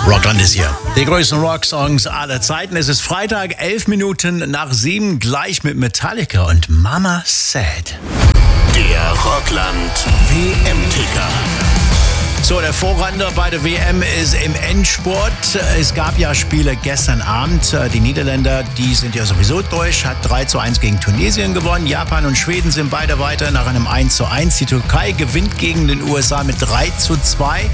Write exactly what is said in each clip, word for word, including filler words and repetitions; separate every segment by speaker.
Speaker 1: Rockland ist hier. Die größten Rocksongs aller Zeiten. Es ist Freitag, elf Minuten nach sieben, gleich mit Metallica und Mama Said.
Speaker 2: Der Rockland W M-Ticker.
Speaker 1: So, der Vorrunner bei der W M ist im Endspurt. Es gab ja Spiele gestern Abend. Die Niederländer, die sind ja sowieso durch, hat drei zu eins gegen Tunesien gewonnen. Japan und Schweden sind beide weiter nach einem eins zu eins. Die Türkei gewinnt gegen den U S A mit drei zu zwei.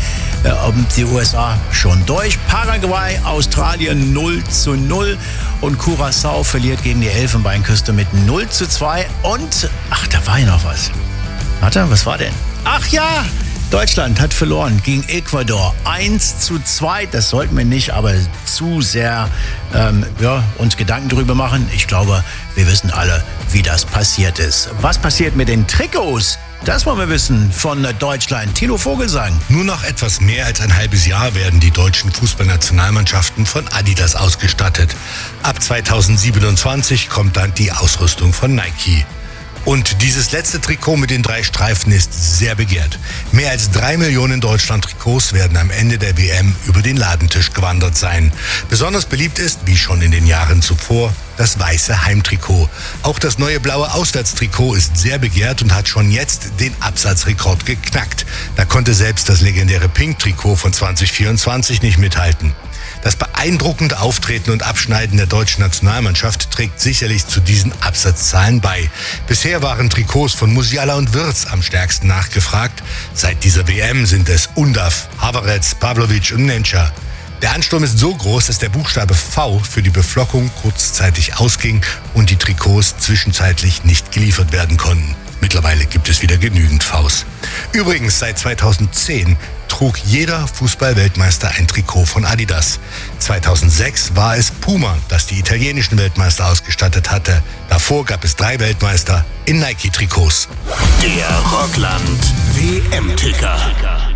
Speaker 1: Die U S A schon durch. Paraguay, Australien null zu null. Und Curaçao verliert gegen die Elfenbeinküste mit null zu zwei. Und, ach, da war ja noch was. Warte, was war denn? Ach ja! Deutschland hat verloren gegen Ecuador eins zu zwei. Das sollten wir nicht, aber zu sehr ähm, ja, uns Gedanken drüber machen. Ich glaube, wir wissen alle, wie das passiert ist. Was passiert mit den Trikots? Das wollen wir wissen von Deutschland. Tino Vogelsang.
Speaker 3: Nur noch etwas mehr als ein halbes Jahr werden die deutschen Fußballnationalmannschaften von Adidas ausgestattet. Ab zweitausendsiebenundzwanzig kommt dann die Ausrüstung von Nike. Und dieses letzte Trikot mit den drei Streifen ist sehr begehrt. Mehr als drei Millionen Deutschland-Trikots werden am Ende der W M über den Ladentisch gewandert sein. Besonders beliebt ist, wie schon in den Jahren zuvor, das weiße Heimtrikot. Auch das neue blaue Auswärtstrikot ist sehr begehrt und hat schon jetzt den Absatzrekord geknackt. Da konnte selbst das legendäre Pink-Trikot von zwanzig vierundzwanzig nicht mithalten. Das beeindruckende Auftreten und Abschneiden der deutschen Nationalmannschaft trägt sicherlich zu diesen Absatzzahlen bei. Bisher waren Trikots von Musiala und Wirtz am stärksten nachgefragt. Seit dieser W M sind es Undav, Havertz, Pavlovic und Nenča. Der Ansturm ist so groß, dass der Buchstabe V für die Beflockung kurzzeitig ausging und die Trikots zwischenzeitlich nicht geliefert werden konnten. Mittlerweile gibt es wieder genügend Vs. Übrigens, seit zweitausendzehn trug jeder Fußball-Weltmeister ein Trikot von Adidas. zweitausendsechs war es Puma, das die italienischen Weltmeister ausgestattet hatte. Davor gab es drei Weltmeister in Nike-Trikots.
Speaker 2: Der Rockland W M-Ticker.